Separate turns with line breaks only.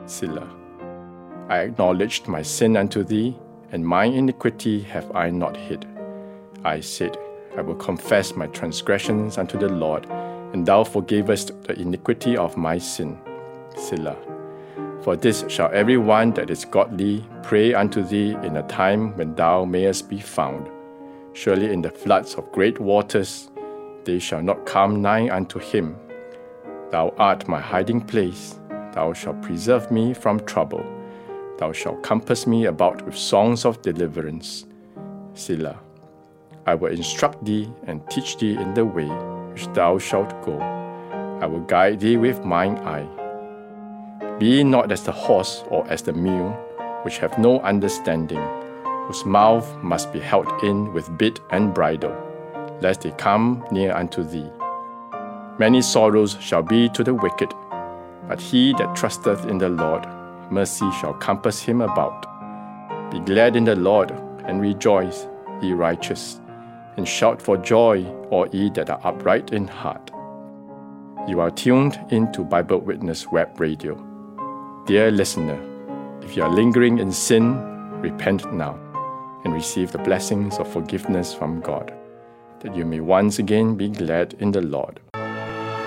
Selah. I acknowledged my sin unto thee, and my iniquity have I not hid. I said, I will confess my transgressions unto the Lord, and thou forgavest the iniquity of my sin. Selah. For this shall every one that is godly pray unto thee in a time when thou mayest be found. Surely in the floods of great waters they shall not come nigh unto him. Thou art my hiding place, thou shalt preserve me from trouble. Thou shalt compass me about with songs of deliverance. Selah. I will instruct thee and teach thee in the way which thou shalt go. I will guide thee with mine eye. Be not as the horse or as the mule, which have no understanding, whose mouth must be held in with bit and bridle, lest they come near unto thee. Many sorrows shall be to the wicked, but he that trusteth in the Lord, mercy shall compass him about. Be glad in the Lord, and rejoice, ye righteous, and shout for joy, all ye that are upright in heart. You are tuned into Bible Witness Web Radio. Dear listener, if you are lingering in sin, repent now and receive the blessings of forgiveness from God, that you may once again be glad in the Lord.